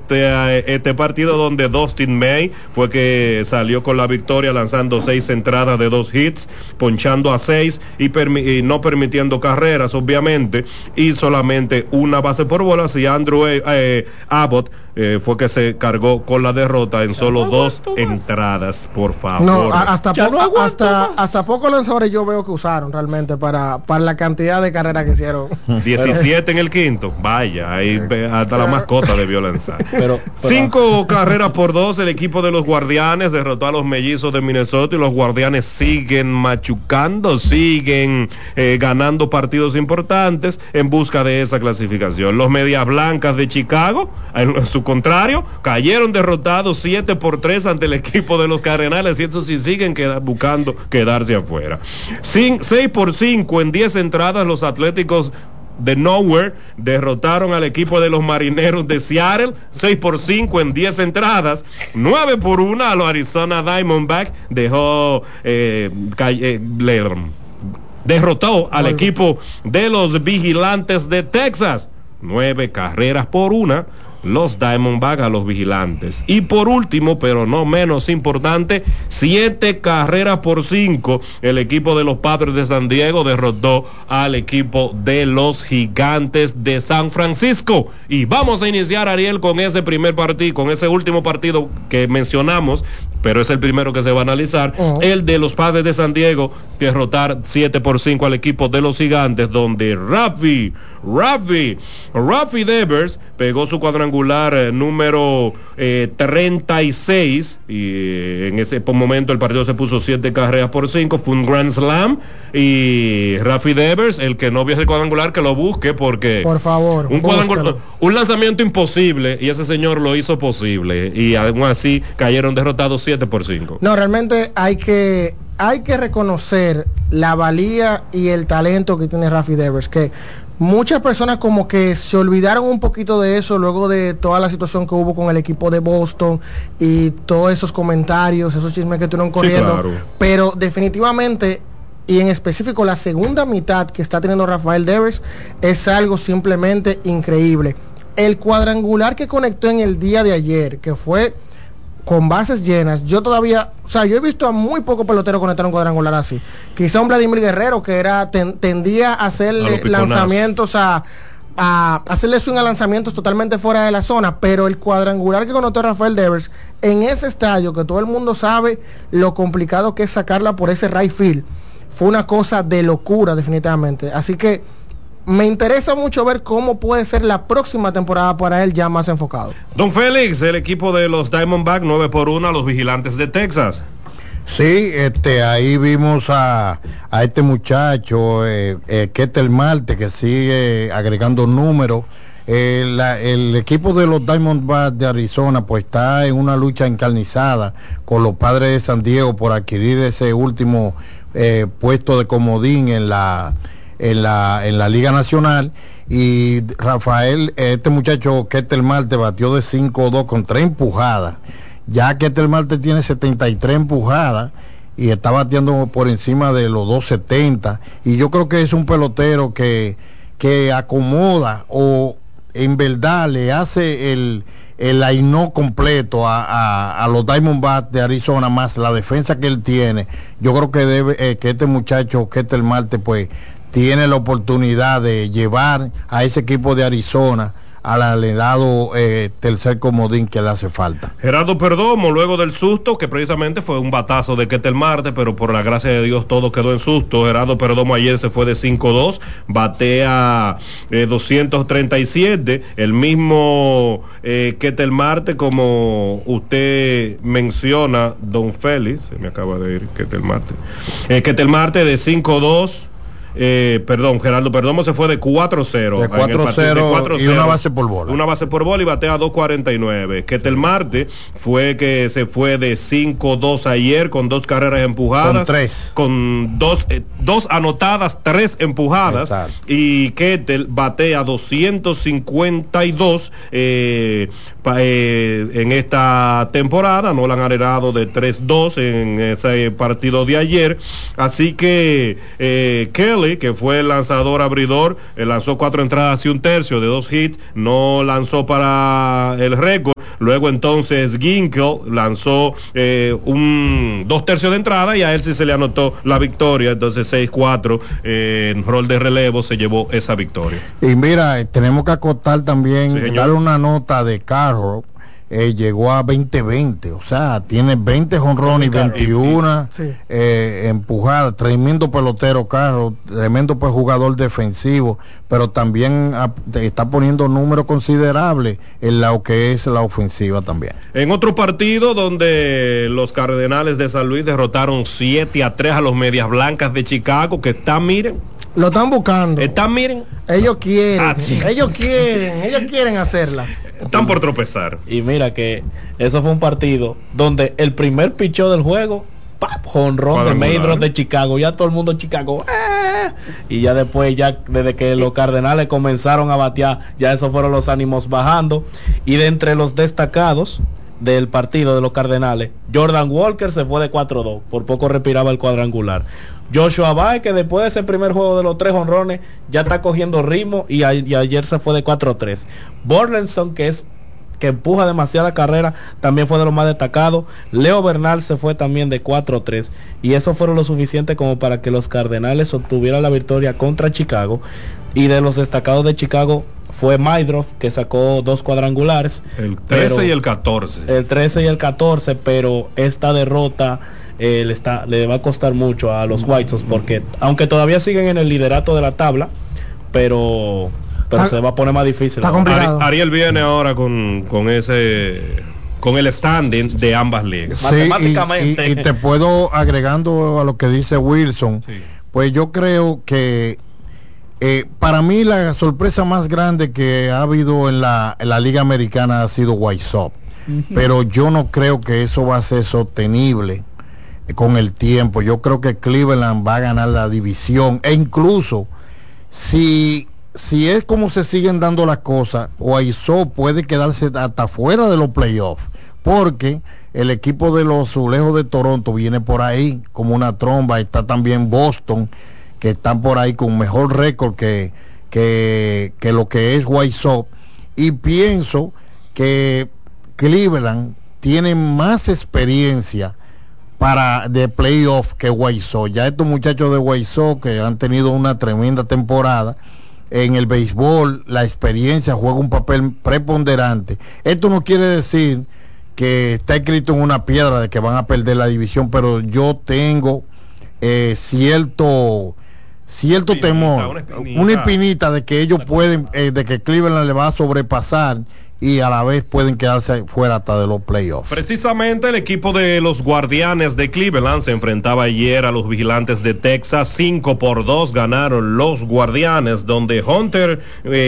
este partido donde Dustin May fue que salió con la victoria lanzando 6 entradas de 2 hits, ponchando a 6 y no permitiendo carreras obviamente, y solamente una base por bolas, y Andrew Abbott fue que se cargó con la derrota en solo 2 entradas, por favor. No, hasta pocos lanzadores yo veo que usaron realmente para la cantidad de carreras que hicieron. 17 en el quinto, vaya, ahí hasta la mascota debió lanzar. 5 carreras por 2, el equipo de los Guardianes derrotó a los Mellizos de Minnesota, y los Guardianes siguen machucando, siguen ganando partidos importantes en busca de esa clasificación. Los Medias Blancas de Chicago, en su contrario, cayeron derrotados 7-3 ante el equipo de los Cardenales, y eso sí siguen buscando quedarse afuera. 6-5 en 10 entradas, los Atléticos de Nowhere derrotaron al equipo de los Marineros de Seattle, 6-5 en 10 entradas. 9-1 a los Arizona Diamondbacks derrotó al equipo de los Vigilantes de Texas, 9 carreras por 1 los Diamondbacks a los Vigilantes. Y por último, pero no menos importante, 7 carreras por 5 el equipo de los Padres de San Diego derrotó al equipo de los Gigantes de San Francisco. Y vamos a iniciar, Ariel, con ese primer partido, con ese último partido que mencionamos, pero es el primero que se va a analizar, el de los Padres de San Diego, derrotar 7-5 al equipo de los Gigantes, donde Rafi Devers pegó su cuadrangular número 36, y en ese momento el partido se puso 7 carreras por 5, fue un Grand Slam, y Rafi Devers, el que no vio ese cuadrangular, que lo busque, porque por favor, un lanzamiento imposible, y ese señor lo hizo posible, y aún así cayeron derrotados 7-5. No, realmente hay que reconocer la valía y el talento que tiene Rafi Devers, que muchas personas como que se olvidaron un poquito de eso luego de toda la situación que hubo con el equipo de Boston y todos esos comentarios, esos chismes que estuvieron corriendo, sí, claro. Pero definitivamente, y en específico la segunda mitad que está teniendo Rafael Devers, es algo simplemente increíble. El cuadrangular que conectó en el día de ayer, que fue con bases llenas, yo he visto a muy pocos peloteros conectar un cuadrangular así. Quizá un Vladimir Guerrero que tendía a hacerle lanzamientos a hacerle swing a lanzamientos totalmente fuera de la zona, pero el cuadrangular que conectó Rafael Devers en ese estadio, que todo el mundo sabe lo complicado que es sacarla por ese right field, fue una cosa de locura definitivamente. Así que me interesa mucho ver cómo puede ser la próxima temporada para él, ya más enfocado. Don Félix, el equipo de los Diamondbacks 9-1 a los Vigilantes de Texas. Sí, ahí vimos a este muchacho, Ketel Marte, que sigue agregando números. El equipo de los Diamondbacks de Arizona pues está en una lucha encarnizada con los Padres de San Diego por adquirir ese último puesto de comodín en la Liga Nacional, y Rafael, este muchacho Ketel Marte batió de 5-2 con 3 empujadas. Ya Ketel Marte tiene 73 empujadas y está bateando por encima de los 270, y yo creo que es un pelotero que acomoda, o en verdad le hace el line completo a los Diamondbacks de Arizona, más la defensa que él tiene. Yo creo que que este muchacho Ketel Marte pues tiene la oportunidad de llevar a ese equipo de Arizona al anhelado tercer comodín que le hace falta. Gerardo Perdomo, luego del susto, que precisamente fue un batazo de Ketel Marte, pero por la gracia de Dios todo quedó en susto. Gerardo Perdomo ayer se fue de 5-2, batea 237, el mismo Ketel Marte, como usted menciona, don Félix, se me acaba de ir Ketel Marte. Ketel Marte de 5-2. Gerardo Perdomo se fue de 4-0. De 4-0 y una base por bola. Una base por bola y batea 2.49. Ketel Marte fue que se fue de 5-2 ayer con 2 carreras empujadas. Con 3. Con 2 anotadas, 3 empujadas. Exacto. Y Ketel batea 252 en esta temporada. No la han heredado de 3-2 en ese partido de ayer. Así que Kelly, que fue el lanzador abridor, lanzó 4 entradas y 1/3 de 2 hits, no lanzó para el récord, luego entonces Ginkel lanzó 2/3 de entrada y a él sí se le anotó la victoria, entonces 6-4 en rol de relevo se llevó esa victoria. Y mira, tenemos que acotar también, darle una nota de Carroll. Llegó a 20-20, o sea, tiene 20 jonrones y 21 empujadas. Tremendo pelotero, Carlos, tremendo jugador defensivo, pero también está poniendo números considerables en lo que es la ofensiva también. En otro partido donde los Cardenales de San Luis derrotaron 7-3 a los Medias Blancas de Chicago, que lo están buscando. Miren. Ellos quieren hacerla. Están por tropezar. Y mira que eso fue un partido donde el primer picheo del juego, jonrón de Maydroth de Chicago, ya todo el mundo en Chicago, y ya después, ya desde que los Cardenales comenzaron a batear, ya esos fueron los ánimos bajando. Y de entre los destacados del partido de los Cardenales, Jordan Walker se fue de 4-2, por poco respiraba el cuadrangular. Joshua Baez, que después de ese primer juego de los 3 jonrones ya está cogiendo ritmo, y ayer se fue de 4-3. Burleson, que empuja demasiada carrera, también fue de los más destacados. Leo Bernal se fue también de 4-3, y eso fueron lo suficiente como para que los Cardenales obtuvieran la victoria contra Chicago. Y de los destacados de Chicago fue Maydroth, que sacó 2 cuadrangulares, el 13 y el 14. El 13 y el 14, pero esta derrota le va a costar mucho a los White Sox, porque aunque todavía siguen en el liderato de la tabla, pero se va a poner más difícil. Está complicado. Ariel viene ahora con el standing de ambas ligas. Sí, matemáticamente. y te puedo, agregando a lo que dice Wilson, pues yo creo que para mí la sorpresa más grande que ha habido en la Liga Americana ha sido White Sox, pero yo no creo que eso va a ser sostenible con el tiempo. Yo creo que Cleveland va a ganar la división, e incluso si es como se siguen dando las cosas, White Sox puede quedarse hasta fuera de los playoffs, porque el equipo de los Azulejos de Toronto viene por ahí como una tromba. Está también Boston, que están por ahí con mejor récord que lo que es White Sox, y pienso que Cleveland tiene más experiencia de playoff que White Sox. Ya estos muchachos de White Sox, que han tenido una tremenda temporada en el béisbol, la experiencia juega un papel preponderante. Esto no quiere decir que está escrito en una piedra de que van a perder la división, pero yo tengo cierto temor, una espinita de que ellos pueden, de que Cleveland le va a sobrepasar, y a la vez pueden quedarse fuera hasta de los playoffs. Precisamente el equipo de los Guardianes de Cleveland se enfrentaba ayer a los Vigilantes de Texas. 5-2 ganaron los Guardianes, donde Hunter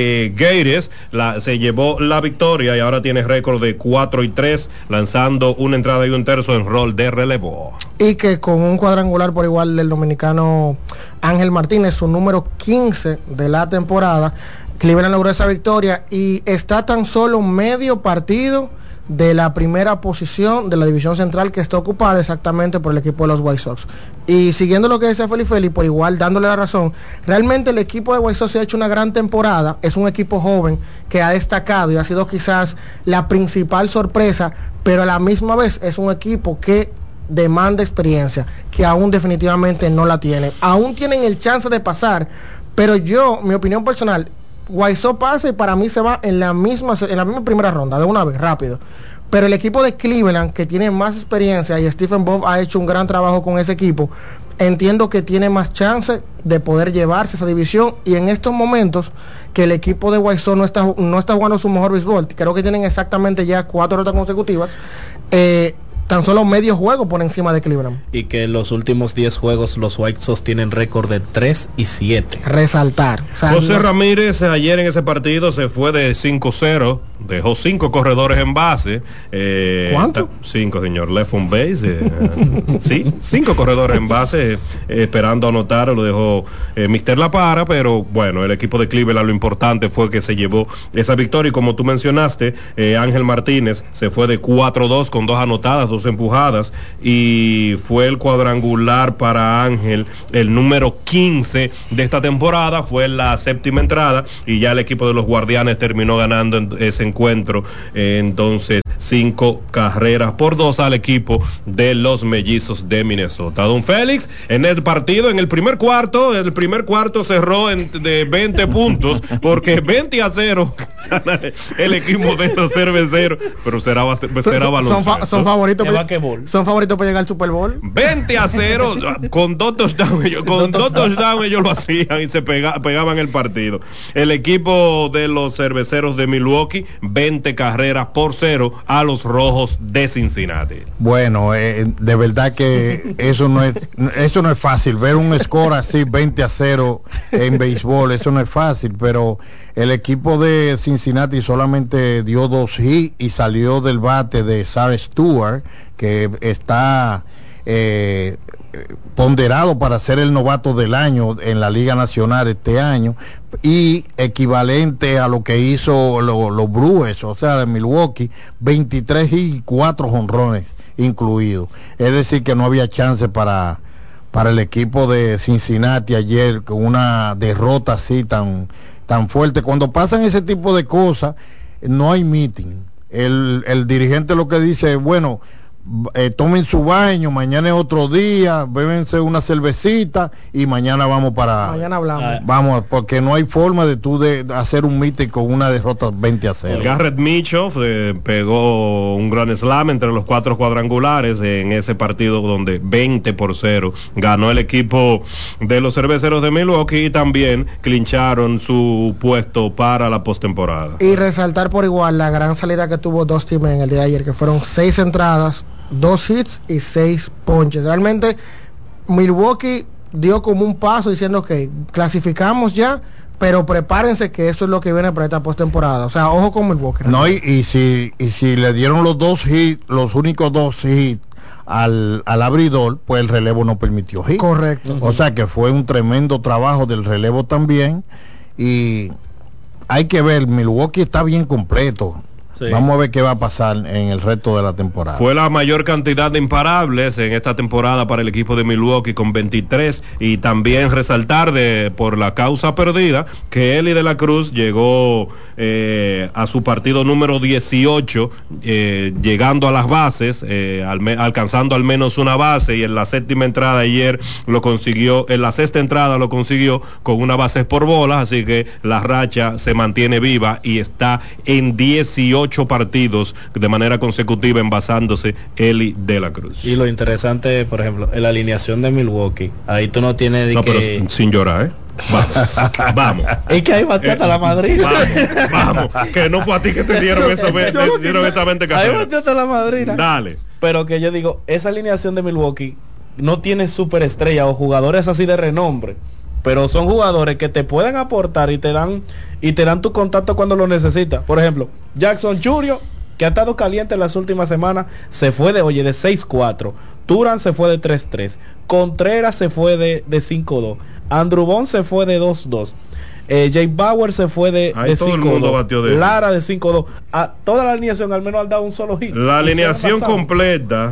Gates se llevó la victoria y ahora tiene récord de 4-3, lanzando una entrada y un tercio en rol de relevo. Y que con un cuadrangular por igual del dominicano Ángel Martínez, su número 15 de la temporada, Cleveland logró esa victoria y está tan solo medio partido de la primera posición de la división central, que está ocupada exactamente por el equipo de los White Sox. Y siguiendo lo que decía Feli, por igual dándole la razón, realmente el equipo de White Sox se ha hecho una gran temporada. Es un equipo joven que ha destacado y ha sido quizás la principal sorpresa, pero a la misma vez es un equipo que demanda experiencia, que aún definitivamente no la tiene. Aún tienen el chance de pasar, pero mi opinión personal, White Sox pasa y para mí se va en la misma primera ronda, de una vez, rápido. Pero el equipo de Cleveland, que tiene más experiencia, y Stephen Vogt ha hecho un gran trabajo con ese equipo, entiendo que tiene más chance de poder llevarse esa división. Y en estos momentos que el equipo de White Sox no está jugando su mejor béisbol, creo que tienen exactamente ya 4 derrotas consecutivas, tan solo medio juego por encima de Cleveland. Y que en los últimos 10 juegos los White Sox tienen récord de 3-7. Resaltar. O sea, José Ramírez ayer en ese partido se fue de 5-0, dejó 5 corredores en base. ¿Cuánto? 5, señor, left on base. Sí, 5 corredores en base, esperando anotar, lo dejó Mr. La Para, pero bueno, el equipo de Cleveland, lo importante fue que se llevó esa victoria, y como tú mencionaste, Ángel Martínez se fue de 4-2 con 2 anotadas, 2 empujadas, y fue el cuadrangular para Ángel, el número 15 de esta temporada, fue la 7ª entrada, y ya el equipo de los Guardianes terminó ganando ese encuentro, entonces 5 carreras por 2 al equipo de los Mellizos de Minnesota. Don Félix, en el partido, en el primer cuarto cerró de 20 puntos, porque 20-0 el equipo de los cerveceros, pero será baloncesto. Son favoritos para llegar al Super Bowl. 20-0 con 2 touchdowns, ellos lo hacían y se pegaban el partido. El equipo de los cerveceros de Milwaukee, 20 carreras por 0 a los Rojos de Cincinnati. Bueno, de verdad que eso no es fácil, ver un score así 20-0 en béisbol, eso no es fácil, pero el equipo de Cincinnati solamente dio 2 hits y salió del bate de Sarah Stewart, que está ponderado para ser el novato del año en la Liga Nacional este año, y equivalente a lo que hizo los Brewers, o sea, de Milwaukee, 23 y 4 jonrones incluidos. Es decir, que no había chance para el equipo de Cincinnati ayer, con una derrota así tan fuerte. Cuando pasan ese tipo de cosas, no hay meeting. El dirigente lo que dice es, bueno, tomen su baño, mañana es otro día, bébense una cervecita y mañana mañana hablamos. Vamos, porque no hay forma de hacer un meeting con una derrota 20-0. Garrett Mitchell pegó un gran slam entre los 4 cuadrangulares en ese partido donde 20-0 ganó el equipo de los cerveceros de Milwaukee, y también clincharon su puesto para la postemporada. Y resaltar por igual la gran salida que tuvo Dusty May en el día de ayer, que fueron 6 entradas, 2 hits y 6 ponches. Realmente Milwaukee dio como un paso diciendo que clasificamos ya, pero prepárense que eso es lo que viene para esta postemporada. O sea, ojo con Milwaukee. No, y si le dieron los únicos 2 hits al abridor, pues el relevo no permitió hit. Correcto. O sea que fue un tremendo trabajo del relevo también, y hay que ver, Milwaukee está bien completo. Sí. Vamos a ver qué va a pasar en el resto de la temporada. Fue la mayor cantidad de imparables en esta temporada para el equipo de Milwaukee, con 23, y también resaltar por la causa perdida que Eli de la Cruz llegó a su partido número 18, llegando a las bases, alcanzando al menos una base, y en la séptima entrada ayer lo consiguió, en la sexta entrada lo consiguió con una base por bolas, así que la racha se mantiene viva y está en 18 partidos de manera consecutiva envasándose Eli de la Cruz. Y lo interesante, por ejemplo, en la alineación de Milwaukee, ahí tú no tienes pero sin llorar, Vamos. Es que ahí batió hasta la madrina. Vamos, que no fue a ti que te dieron esa 20 carreras. Ahí batió hasta la madrina. Dale. Pero que yo digo, esa alineación de Milwaukee no tiene superestrella o jugadores así de renombre, pero son jugadores que te pueden aportar y te dan tu contacto cuando lo necesitas. Por ejemplo, Jackson Churio, que ha estado caliente en las últimas semanas, se fue de 6-4. Turan se fue de 3-3. Contreras se fue de 5-2. Andrew Bond se fue de 2-2. Jay Bauer se fue de 5-2. Lara de 5-2. A toda la alineación al menos han dado un solo hit. La alineación completa.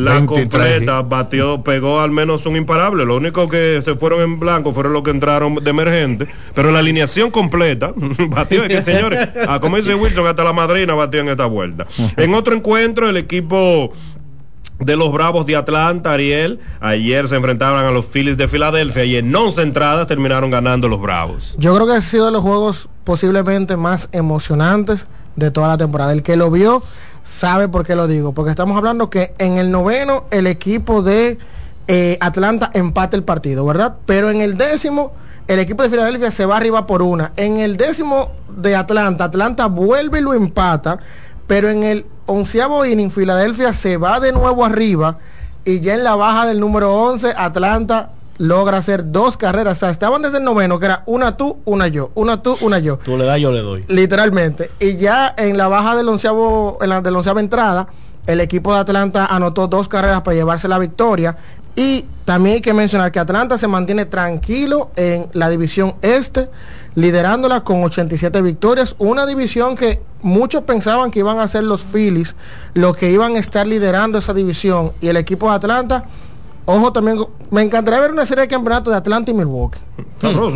Pegó al menos un imparable. Lo único que se fueron en blanco fueron los que entraron de emergente, pero la alineación completa batió. Es que, señores, como dice Wilson, hasta la madrina batió en esta vuelta. En otro encuentro, el equipo de los Bravos de Atlanta, Ariel, ayer se enfrentaban a los Phillies de Filadelfia y en 11 entradas terminaron ganando los Bravos. Yo creo que ha sido de los juegos posiblemente más emocionantes de toda la temporada. El que lo vio sabe por qué lo digo, porque estamos hablando que en el 9º el equipo de Atlanta empata el partido, ¿verdad? Pero en el 10º el equipo de Filadelfia se va arriba por 1. En el 10º de Atlanta vuelve y lo empata, pero en el 11º inning Filadelfia se va de nuevo arriba, y ya en la baja del número 11 Atlanta logra hacer 2 carreras. O sea, estaban desde el 9º, que era una tú, una yo, una tú, una yo. Tú le das, yo le doy. Literalmente. Y ya en la baja del 11ª entrada, el equipo de Atlanta anotó 2 carreras para llevarse la victoria. Y también hay que mencionar que Atlanta se mantiene tranquilo en la división este, liderándola con 87 victorias, una división que muchos pensaban que iban a ser los Phillies los que iban a estar liderando esa división, y el equipo de Atlanta, ojo, también me encantaría ver una serie de campeonatos de Atlanta y Milwaukee. Sabroso.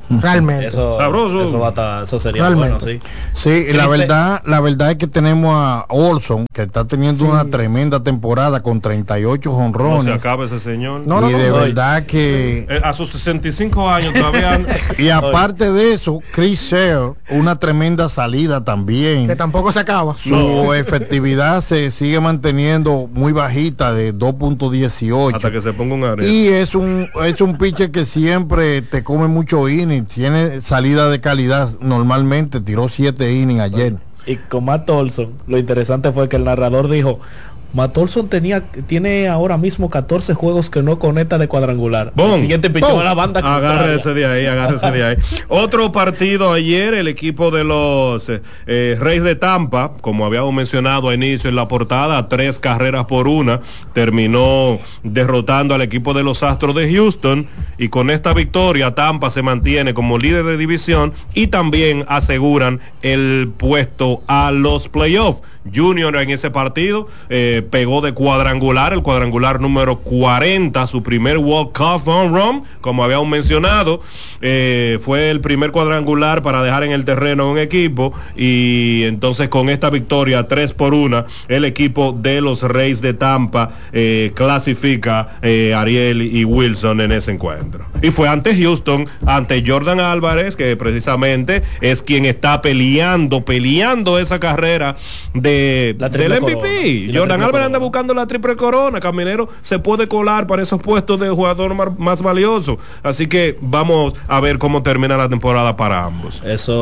Realmente. Eso, sabroso. Eso sería realmente bueno, sí. Sí, la verdad es que tenemos a Olson, que está teniendo una tremenda temporada con 38 jonrones. No se acaba ese señor. Y de verdad que... a sus 65 años todavía... Y aparte de eso, Chris Sale, una tremenda salida también. Que tampoco se acaba. Su efectividad se sigue manteniendo muy bajita de 2.18. Hasta que se ponga un área. Y es un pitcher que siempre te come mucho innings, tiene salida de calidad, normalmente tiró 7 innings ayer. Y con Matt Olson, lo interesante fue que el narrador dijo, Matt Olson tiene ahora mismo 14 juegos que no conecta de cuadrangular. ¡Bum! El siguiente pichó a la banda. Agárrese de ahí. Otro partido ayer, el equipo de los Reyes de Tampa, como habíamos mencionado a inicio en la portada, 3 carreras por 1, terminó derrotando al equipo de los Astros de Houston, y con esta victoria Tampa se mantiene como líder de división y también aseguran el puesto a los playoffs. Junior en ese partido pegó de cuadrangular, el cuadrangular número 40, su primer walk-off home run, como habíamos mencionado, fue el primer cuadrangular para dejar en el terreno a un equipo, y entonces con esta victoria 3-1, el equipo de los Reyes de Tampa clasifica Ariel y Wilson en ese encuentro. Y fue ante Houston, ante Jordan Álvarez, que precisamente es quien está peleando esa carrera del MVP. Jordan Álvarez anda buscando la triple corona. Caminero se puede colar para esos puestos de jugador más valioso. Así que vamos a ver cómo termina la temporada para ambos.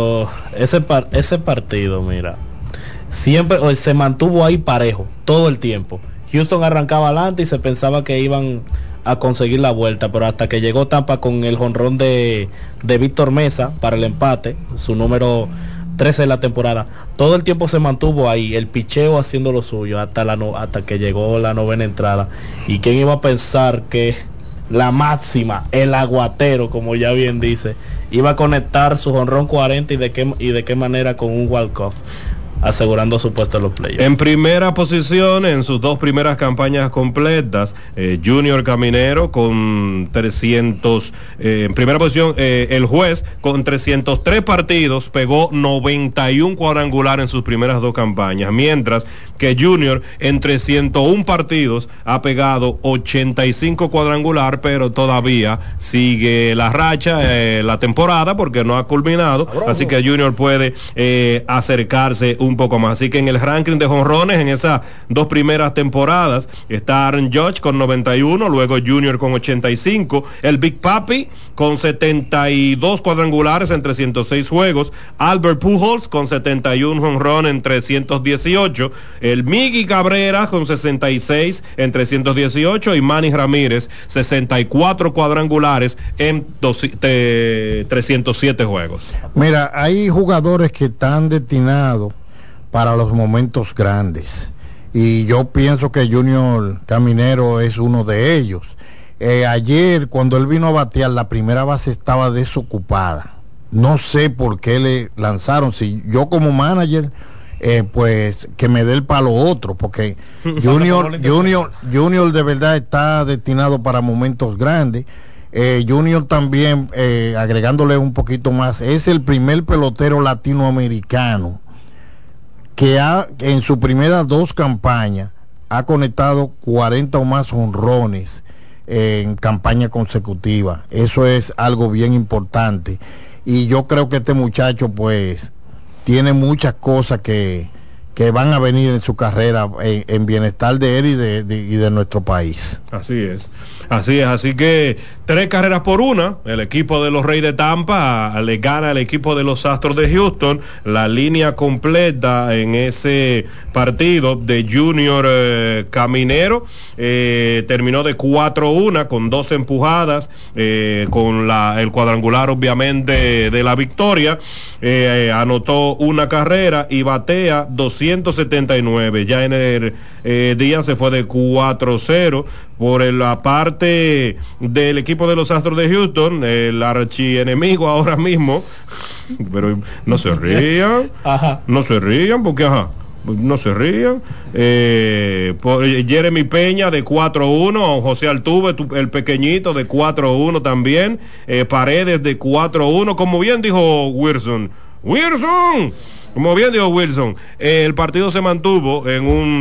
Ese partido, mira, siempre se mantuvo ahí parejo todo el tiempo. Houston arrancaba adelante y se pensaba que iban a conseguir la vuelta, pero hasta que llegó Tampa con el jonrón de Víctor Mesa para el empate, su número 13 de la temporada, todo el tiempo se mantuvo ahí, el picheo haciendo lo suyo hasta que llegó la 9ª entrada. Y quién iba a pensar que la máxima, el aguatero, como ya bien dice, iba a conectar su jonrón 40 y de qué manera con un walk-off, asegurando su puesto en los playoffs. En primera posición, en sus 2 primeras campañas completas, Junior Caminero con 300, en primera posición, el juez con 303 partidos pegó 91 cuadrangular en sus primeras 2 campañas, mientras que Junior en 301 partidos ha pegado 85 cuadrangular, pero todavía sigue la racha, la temporada, porque no ha culminado, así que Junior puede acercarse un poco más. Así que en el ranking de jonrones, en esas 2 primeras temporadas, está Aaron Judge con 91, luego Junior con 85, el Big Papi con 72 cuadrangulares en 306 juegos, Albert Pujols con 71 jonrones en 318, el Miggy Cabrera con 66 en 318 y Manny Ramírez 64 cuadrangulares en 307 juegos. Mira, hay jugadores que están destinados para los momentos grandes, y yo pienso que Junior Caminero es uno de ellos. Ayer cuando él vino a batear, la primera base estaba desocupada, no sé por qué le lanzaron. Si yo como manager, pues que me dé el palo otro, porque Junior de verdad está destinado para momentos grandes. Junior también, agregándole un poquito más, es el primer pelotero latinoamericano que en sus primeras 2 campañas ha conectado 40 o más jonrones en campaña consecutiva. Eso es algo bien importante, y yo creo que este muchacho pues tiene muchas cosas que van a venir en su carrera en bienestar de él y de nuestro país. Así es, así que 3 carreras por 1, el equipo de los Reyes de Tampa le gana al equipo de los Astros de Houston. La línea completa en ese partido de Junior Caminero terminó de 4-1 con 2 empujadas, con el cuadrangular obviamente de la victoria, anotó 1 carrera y batea 279. Ya en el día se fue de 4-0. Por la parte del equipo de los Astros de Houston, el archienemigo ahora mismo, pero no se rían, porque no se rían. Jeremy Peña de 4-1, José Altuve, el pequeñito de 4-1 también, Paredes de 4-1, como bien dijo Wilson, el partido se mantuvo en un